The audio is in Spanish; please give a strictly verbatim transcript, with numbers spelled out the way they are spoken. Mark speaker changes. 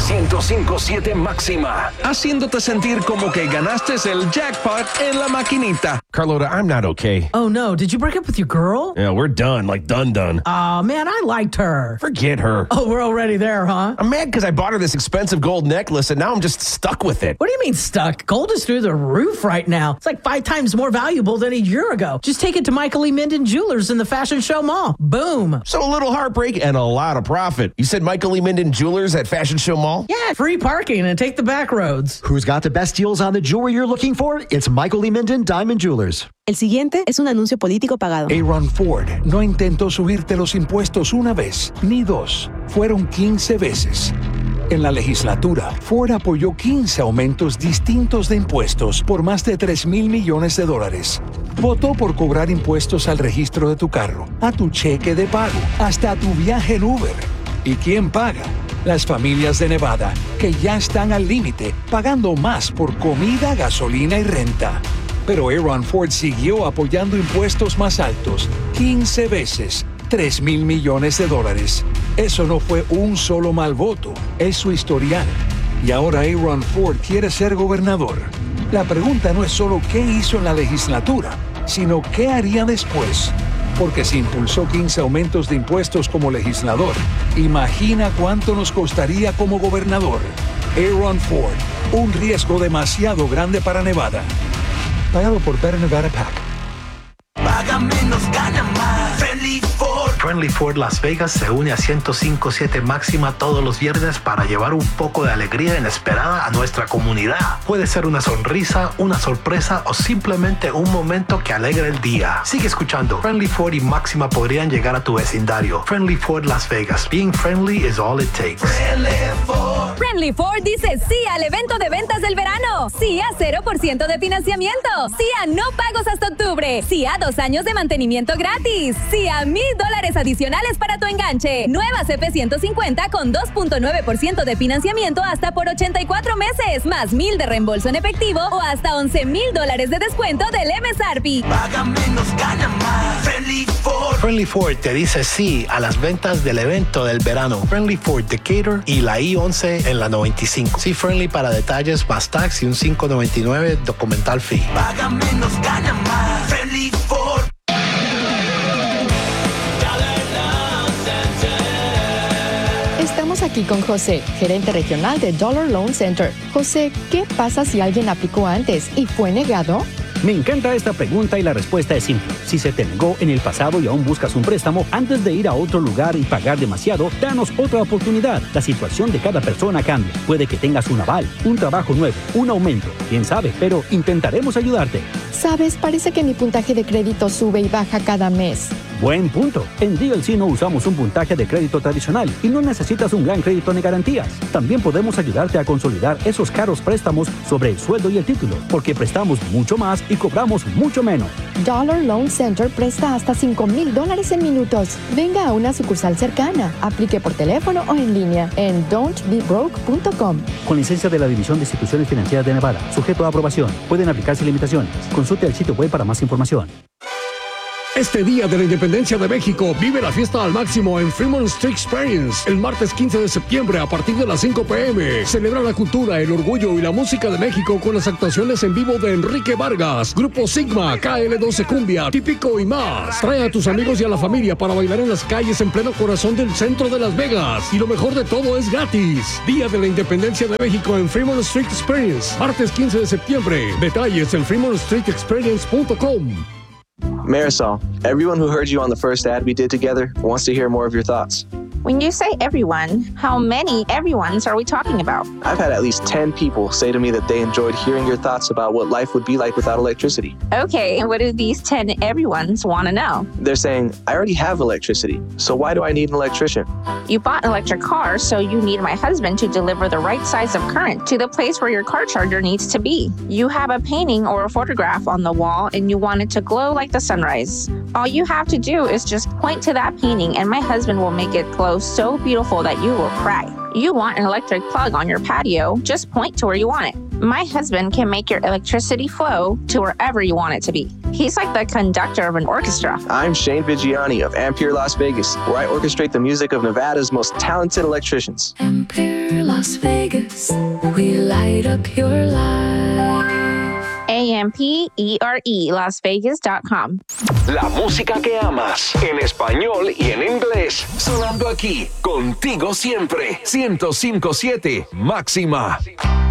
Speaker 1: ciento cinco punto siete Máxima, haciéndote sentir como que ganaste el jackpot en la maquinita.
Speaker 2: Carlota, I'm not okay.
Speaker 3: Oh no, did you break up with your girl?
Speaker 2: Yeah, we're done, like done done.
Speaker 3: Aw, oh, man, I liked her.
Speaker 2: Forget her.
Speaker 3: Oh, we're already there, huh?
Speaker 2: I'm mad because I bought her this expensive gold necklace and now I'm just stuck with it.
Speaker 3: What do you mean stuck? Gold is through the roof right now. It's like five times more valuable than a year ago. Just take it to Michael E. Minden Jewelers in the Fashion Show Mall. Boom.
Speaker 2: So a little heartbreak and a lot of profit. You said Michael E. Minden Jewelers at Fashion Show Mall?
Speaker 3: Yeah, free parking and take the back roads.
Speaker 4: Who's got the best deals on the jewelry you're looking for? It's Michael E. Minden Diamond Jewelers.
Speaker 5: El siguiente es un anuncio político pagado.
Speaker 6: Aaron Ford no intentó subirte los impuestos una vez, ni dos. Fueron quince veces. En la legislatura, Ford apoyó quince aumentos distintos de impuestos por más de tres mil millones de dólares. Votó por cobrar impuestos al registro de tu carro, a tu cheque de pago, hasta a tu viaje en Uber. ¿Y quién paga? Las familias de Nevada, que ya están al límite, pagando más por comida, gasolina y renta. Pero Aaron Ford siguió apoyando impuestos más altos, quince veces, tres mil millones de dólares. Eso no fue un solo mal voto, es su historial. Y ahora Aaron Ford quiere ser gobernador. La pregunta no es solo qué hizo en la legislatura, sino qué haría después. Porque si impulsó quince aumentos de impuestos como legislador, imagina cuánto nos costaría como gobernador. Aaron Ford, un riesgo demasiado grande para Nevada. Pagado por Better Nevada Pac.
Speaker 7: Paga menos, gana más. Friendly Ford. Friendly Ford Las Vegas se une a ciento cinco punto siete Máxima todos los viernes para llevar un poco de alegría inesperada a nuestra comunidad. Puede ser una sonrisa, una sorpresa o simplemente un momento que alegre el día. Sigue escuchando. Friendly Ford y Máxima podrían llegar a tu vecindario. Friendly Ford Las Vegas. Being friendly is all it takes. Friendly Ford.
Speaker 8: Friendly Ford dice sí al evento de ventas del verano. Sí a cero por ciento de financiamiento. Sí a no pagos hasta octubre. Sí a dos años de mantenimiento gratis. Sí a mil dólares adicionales para tu enganche. Nueva C F ciento cincuenta con dos punto nueve por ciento de financiamiento hasta por ochenta y cuatro meses. Más mil de reembolso en efectivo o hasta once mil dólares de descuento del M S R P.
Speaker 7: Paga menos, gana más. Friendly Ford. Friendly Ford te dice sí a las ventas del evento del verano. Friendly Ford Decatur y la I once en la noventa y cinco. Sí, Friendly para detalles, más tax y un cinco noventa y nueve documental fee. Paga menos, gana más. Friendly Ford.
Speaker 9: Estamos aquí con José, gerente regional de Dollar Loan Center. José, ¿qué pasa si alguien aplicó antes y fue negado?
Speaker 10: Me encanta esta pregunta y la respuesta es simple. Si se te negó en el pasado y aún buscas un préstamo, antes de ir a otro lugar y pagar demasiado, danos otra oportunidad. La situación de cada persona cambia. Puede que tengas un aval, un trabajo nuevo, un aumento. Quién sabe, pero intentaremos ayudarte.
Speaker 9: Sabes, parece que mi puntaje de crédito sube y baja cada mes.
Speaker 10: Buen punto. En D L C no usamos un puntaje de crédito tradicional y no necesitas un gran crédito ni garantías. También podemos ayudarte a consolidar esos caros préstamos sobre el sueldo y el título, porque prestamos mucho más y cobramos mucho menos.
Speaker 9: Dollar Loan Center presta hasta cinco mil dólares en minutos. Venga a una sucursal cercana. Aplique por teléfono o en línea en don't be broke punto com.
Speaker 10: Con licencia de la División de Instituciones Financieras de Nevada, sujeto a aprobación. Pueden aplicarse limitaciones. Consulte el sitio web para más información.
Speaker 11: Este día de la Independencia de México, vive la fiesta al máximo en Fremont Street Experience. El martes quince de septiembre a partir de las cinco p m Celebra la cultura, el orgullo y la música de México con las actuaciones en vivo de Enrique Vargas, Grupo Sigma, K L doce Cumbia, Típico y más. Trae a tus amigos y a la familia para bailar en las calles en pleno corazón del centro de Las Vegas. Y lo mejor de todo es gratis. Día de la Independencia de México en Fremont Street Experience. Martes quince de septiembre. Detalles en fremont street experience punto com.
Speaker 12: Marisol, everyone who heard you on the first ad we did together wants to hear more of your thoughts.
Speaker 13: When you say everyone, how many everyones are we talking about?
Speaker 12: I've had at least ten people say to me that they enjoyed hearing your thoughts about what life would be like without electricity.
Speaker 13: Okay, what do these ten everyones want to know?
Speaker 12: They're saying, I already have electricity, so why do I need an electrician?
Speaker 13: You bought an electric car, so you need my husband to deliver the right size of current to the place where your car charger needs to be. You have a painting or a photograph on the wall and you want it to glow like the sunrise. All you have to do is just point to that painting and my husband will make it glow so beautiful that you will cry. You want an electric plug on your patio, just point to where you want it. My husband can make your electricity flow to wherever you want it to be. He's like the conductor of an orchestra.
Speaker 12: I'm Shane Vigiani of Ampere Las Vegas, where I orchestrate the music of Nevada's most talented electricians.
Speaker 14: Ampere. Here, Las Vegas, we light up your life.
Speaker 13: A M P E R E, Las Vegas dot com.
Speaker 1: La música que amas, en español y en inglés, sonando aquí, contigo siempre. ciento cinco punto siete Máxima.